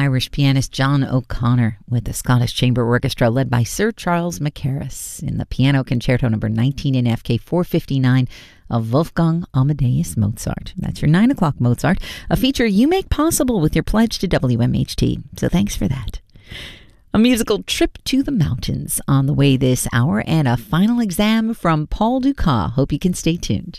Irish pianist John O'Connor with the Scottish Chamber Orchestra led by Sir Charles Mackerras in the Piano Concerto No. 19 in FK 459 of Wolfgang Amadeus Mozart. That's your 9 o'clock Mozart, a feature you make possible with your pledge to WMHT. So thanks for that. A musical trip to the mountains on the way this hour, and a final exam from Paul Dukas. Hope you can stay tuned.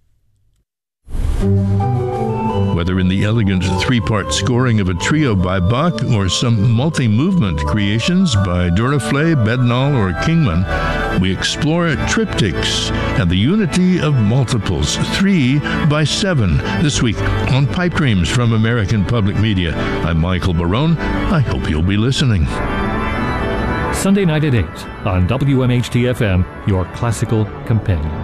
Whether in the elegant three-part scoring of a trio by Bach or some multi-movement creations by Duraflé, Bednall, or Kingman, we explore triptychs and the unity of multiples, 3 by 7, this week on Pipe Dreams from American Public Media. I'm Michael Barone. I hope you'll be listening. Sunday night at 8 on WMHT-FM, your classical companion.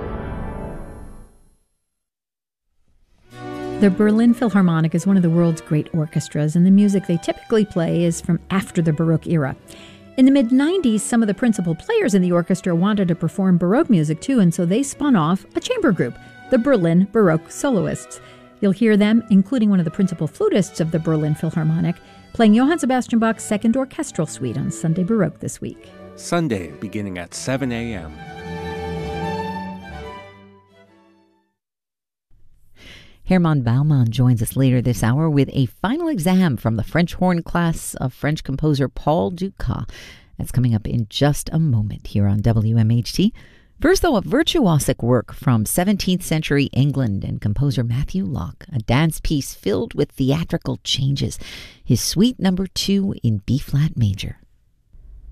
The Berlin Philharmonic is one of the world's great orchestras, and the music they typically play is from after the Baroque era. In the mid-90s, some of the principal players in the orchestra wanted to perform Baroque music too, and so they spun off a chamber group, the Berlin Baroque Soloists. You'll hear them, including one of the principal flutists of the Berlin Philharmonic, playing Johann Sebastian Bach's Second Orchestral Suite on Sunday Baroque this week. Sunday, beginning at 7 a.m. Hermann Baumann joins us later this hour with a final exam from the French horn class of French composer Paul Dukas. That's coming up in just a moment here on WMHT. First, though, a virtuosic work from 17th century England and composer Matthew Locke, a dance piece filled with theatrical changes. His Suite No. 2 in B-flat major.